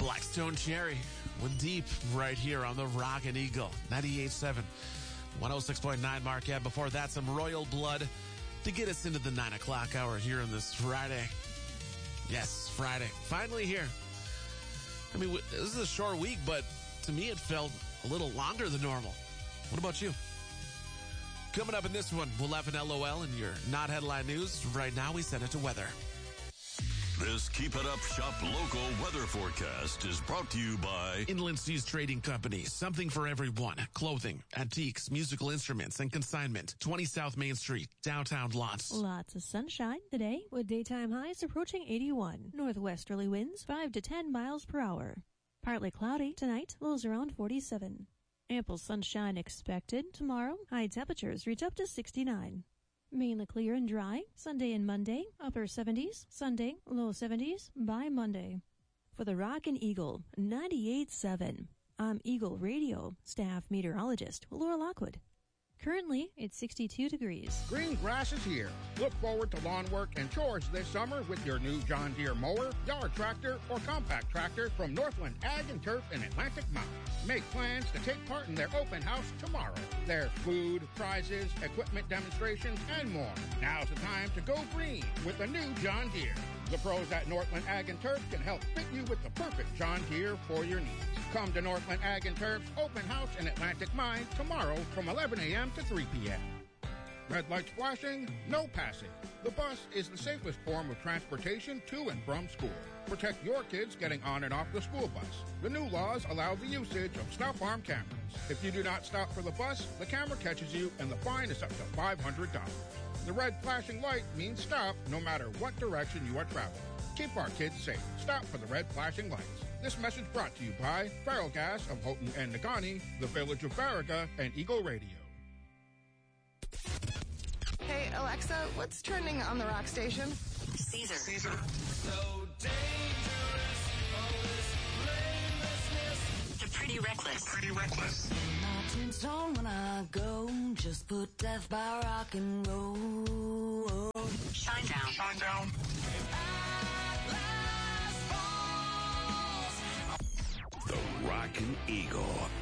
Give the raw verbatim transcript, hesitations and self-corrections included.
Blackstone Cherry with Deep right here on the Rockin' Eagle. ninety-eight point seven, one oh six point nine Marquette. Before that, some Royal Blood to get us into the nine o'clock hour here on this Friday. Yes, Friday. Finally here. I mean, this is a short week, but to me it felt a little longer than normal. What about you? Coming up in this one, we'll laugh at L O L and your not headline news. Right now, we send it to weather. This Keep It Up Shop Local weather forecast is brought to you by Inland Seas Trading Company. Something for everyone. Clothing, antiques, musical instruments, and consignment. twenty South Main Street, downtown Lots. Lots of sunshine today with daytime highs approaching eighty-one. Northwesterly winds five to ten miles per hour. Partly cloudy tonight, lows around forty-seven. Ample sunshine expected tomorrow. High temperatures reach up to sixty-nine. Mainly clear and dry, Sunday and Monday, upper seventies, Sunday, low seventies by Monday. For the Rockin' Eagle, ninety-eight point seven, I'm Eagle Radio staff meteorologist Laura Lockwood. Currently, it's sixty-two degrees. Green grass is here. Look forward to lawn work and chores this summer with your new John Deere mower, yard tractor, or compact tractor from Northland Ag and Turf in Atlantic Mountain. Make plans to take part in their open house tomorrow. There's food, prizes, equipment demonstrations, and more. Now's the time to go green with the new John Deere. The pros at Northland Ag and Turf can help fit you with the perfect John Deere for your needs. Come to Northland Ag and Turf's open house in Atlantic Mine tomorrow from eleven a.m. to three p.m. Red lights flashing, no passing. The bus is the safest form of transportation to and from school. Protect your kids getting on and off the school bus. The new laws allow the usage of stop-arm cameras. If you do not stop for the bus, the camera catches you and the fine is up to five hundred dollars. The red flashing light means stop no matter what direction you are traveling. Keep our kids safe. Stop for the red flashing lights. This message brought to you by Feral Gas of Houghton and Nagani, the Village of Farraga, and Eagle Radio. Hey, Alexa, what's trending on the rock station? Caesar. Caesar. So dangerous, all this blamelessness. They're pretty reckless. Pretty reckless. My tombstone when I go, just put death by rock and roll. Shine down. Shine down. the Rockin' Eagle.